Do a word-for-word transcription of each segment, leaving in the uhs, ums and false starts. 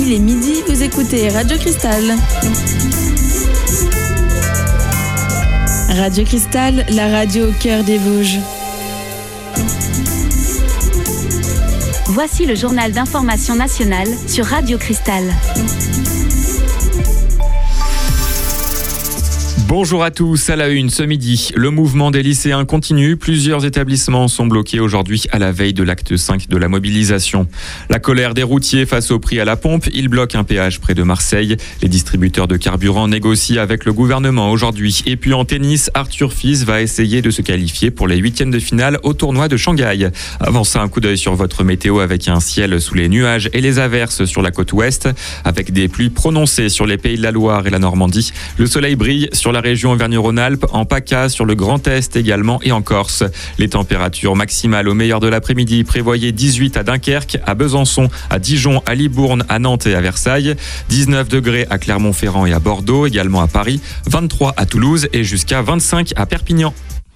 il est midi, vous écoutez Radio Cristal. Radio Cristal, la radio au cœur des Vosges. Voici le journal d'information nationale sur Radio Cristal. Bonjour à tous, à la une ce midi, le mouvement des lycéens continue. Plusieurs établissements sont bloqués aujourd'hui à la veille de l'acte cinq de la mobilisation. La colère des routiers face au prix à la pompe, ils bloquent un péage près de Marseille. Les distributeurs de carburant négocient avec le gouvernement aujourd'hui. Et puis en tennis, Arthur Fils va essayer de se qualifier pour les huitièmes de finale au tournoi de Shanghai. Avant ça, un coup d'œil sur votre météo avec un ciel sous les nuages et les averses sur la côte ouest, avec des pluies prononcées sur les pays de la Loire et la Normandie. Le soleil brille sur la la région Auvergne-Rhône-Alpes, en PACA, sur le Grand Est également et en Corse. Les températures maximales au meilleur de l'après-midi prévoyaient dix-huit à Dunkerque, à Besançon, à Dijon, à Libourne, à Nantes et à Versailles, dix-neuf degrés à Clermont-Ferrand et à Bordeaux, également à Paris, vingt-trois à Toulouse et jusqu'à vingt-cinq à Perpignan.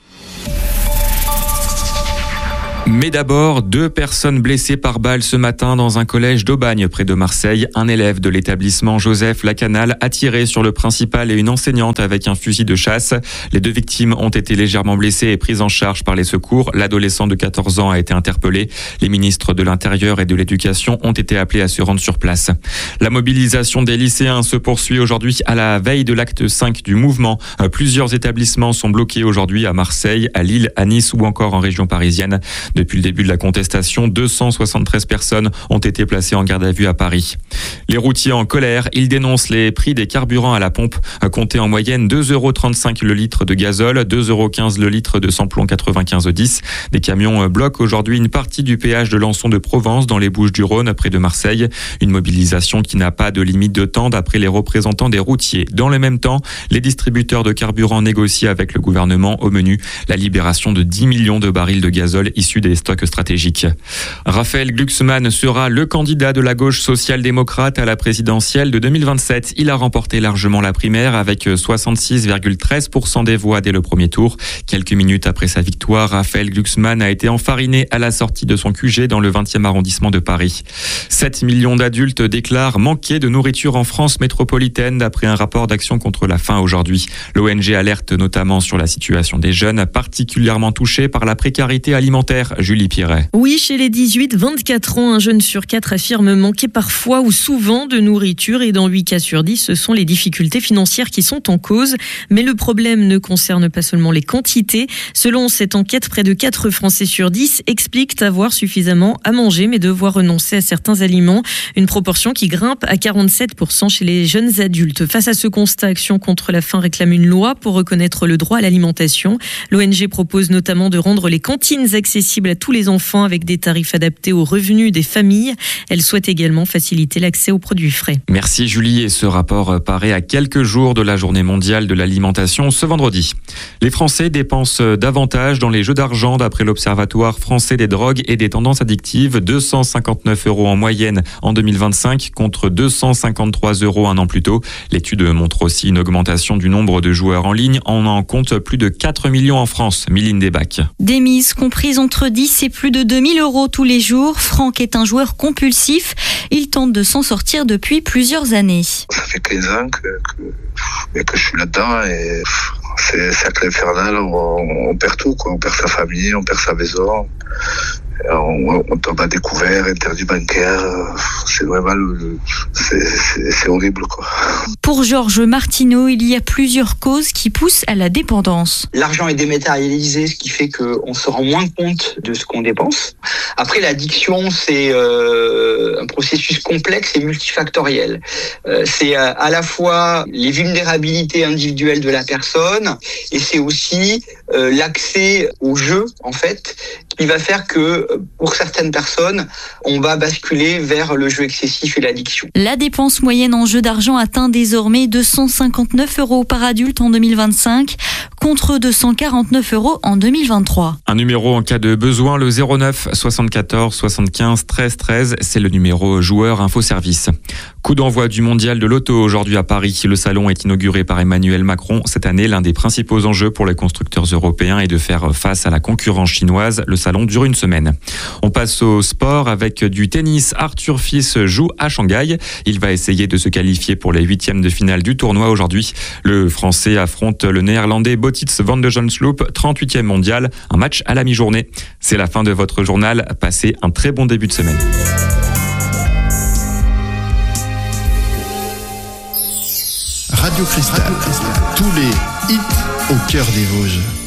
Mais d'abord, deux personnes blessées par balle ce matin dans un collège d'Aubagne près de Marseille. Un élève de l'établissement Joseph Lacanal a tiré sur le principal et une enseignante avec un fusil de chasse. Les deux victimes ont été légèrement blessées et prises en charge par les secours. L'adolescent de quatorze ans a été interpellé. Les ministres de l'Intérieur et de l'Éducation ont été appelés à se rendre sur place. La mobilisation des lycéens se poursuit aujourd'hui à la veille de l'acte cinq du mouvement. Plusieurs établissements sont bloqués aujourd'hui à Marseille, à Lille, à Nice ou encore en région parisienne. Depuis le début de la contestation, deux cent soixante-treize personnes ont été placées en garde à vue à Paris. Les routiers en colère, ils dénoncent les prix des carburants à la pompe, comptés en moyenne deux euros trente-cinq le litre de gazole, deux euros quinze le litre de samplon quatre-vingt-quinze dix. Des camions bloquent aujourd'hui une partie du péage de Lançon de Provence dans les Bouches-du-Rhône, près de Marseille. Une mobilisation qui n'a pas de limite de temps d'après les représentants des routiers. Dans le même temps, les distributeurs de carburant négocient avec le gouvernement au menu la libération de dix millions de barils de gazole issus des stocks stratégiques. Raphaël Glucksmann sera le candidat de la gauche social-démocrate à la présidentielle de deux mille vingt-sept. Il a remporté largement la primaire avec soixante-six virgule treize pour cent des voix dès le premier tour. Quelques minutes après sa victoire, Raphaël Glucksmann a été enfariné à la sortie de son Q G dans le vingtième arrondissement de Paris. sept millions d'adultes déclarent manquer de nourriture en France métropolitaine d'après un rapport d'Action contre la faim aujourd'hui. L'O N G alerte notamment sur la situation des jeunes particulièrement touchés par la précarité alimentaire. Julie Piret. Oui, chez les dix-huit vingt-quatre ans, un jeune sur quatre affirme manquer parfois ou souvent de nourriture et dans huit cas sur dix, ce sont les difficultés financières qui sont en cause. Mais le problème ne concerne pas seulement les quantités. Selon cette enquête, près de quatre Français sur dix expliquent avoir suffisamment à manger mais devoir renoncer à certains aliments. Une proportion qui grimpe à quarante-sept pour cent chez les jeunes adultes. Face à ce constat, Action contre la faim réclame une loi pour reconnaître le droit à l'alimentation. L'O N G propose notamment de rendre les cantines accessibles à tous les enfants avec des tarifs adaptés aux revenus des familles. Elle souhaite également faciliter l'accès aux produits frais. Merci Julie, et ce rapport paraît à quelques jours de la journée mondiale de l'alimentation ce vendredi. Les Français dépensent davantage dans les jeux d'argent d'après l'Observatoire français des drogues et des tendances addictives, deux cent cinquante-neuf euros en moyenne en deux mille vingt-cinq contre deux cent cinquante-trois euros un an plus tôt. L'étude montre aussi une augmentation du nombre de joueurs en ligne. On en compte plus de quatre millions en France. Mylène Desbacs. Des mises comprises entre dix et plus de deux mille euros tous les jours. Franck est un joueur compulsif. Il tente de s'en sortir depuis plusieurs années. Ça fait quinze ans que, que, que je suis là-dedans et c'est un cercle infernal. On, on perd tout, quoi. On perd sa famille, on perd sa maison. On, on tombe à découvert, interdit bancaire. C'est vraiment le, le c'est, c'est, c'est horrible, quoi. Pour Georges Martineau, il y a plusieurs causes qui poussent à la dépendance. L'argent est dématérialisé, ce qui fait qu'on se rend moins compte de ce qu'on dépense. Après, l'addiction, c'est euh, un processus complexe et multifactoriel. Euh, c'est à, à la fois les vulnérabilités individuelles de la personne et c'est aussi euh, l'accès au jeu, en fait, qui va faire que pour certaines personnes, on va basculer vers le jeu excessif et l'addiction. La dépense moyenne en jeu d'argent atteint désormais deux cent cinquante-neuf euros par adulte en deux mille vingt-cinq, contre deux cent quarante-neuf euros en deux mille vingt-trois. Un numéro en cas de besoin, le zéro neuf soixante-quatorze soixante-quinze treize treize, c'est le numéro joueur info service. Coup d'envoi du mondial de l'auto aujourd'hui à Paris. Le salon est inauguré par Emmanuel Macron. Cette année, l'un des principaux enjeux pour les constructeurs européens est de faire face à la concurrence chinoise. Le salon dure une semaine. On passe au sport avec du tennis. Arthur Fils joue à Shanghai. Il va essayer de se qualifier pour les huitièmes de finale du tournoi aujourd'hui. Le Français affronte le Néerlandais Botis van de Jonsloop, trente-huitième mondial. Un match à la mi-journée. C'est la fin de votre journal. Passez un très bon début de semaine. Radio Cristal, tous les hits au cœur des Vosges.